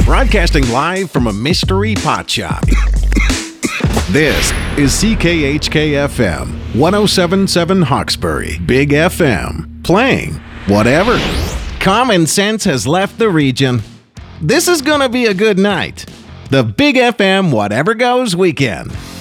Broadcasting live from a mystery pot shop. This is CKHK-FM 107.7 Hawkesbury, Big FM, playing whatever. Common sense has left the region. This is gonna be a good night. The Big FM Whatever Goes Weekend.